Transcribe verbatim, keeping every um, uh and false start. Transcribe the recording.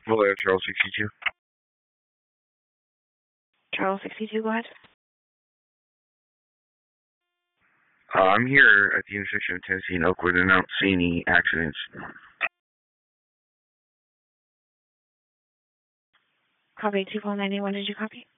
Hello, Charles sixty-two. Charles sixty-two, go ahead. Uh, I'm here at the intersection of Tennessee and Oakwood, and I don't see any accidents. Copy two four nine eight. When did you copy?